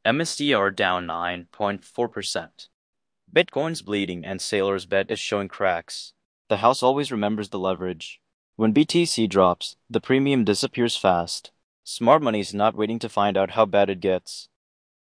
MSTR down 9.4%. Bitcoin's bleeding and Sailor's bet is showing cracks. The house always remembers the leverage. When BTC drops, the premium disappears fast. Smart money's not waiting to find out how bad it gets.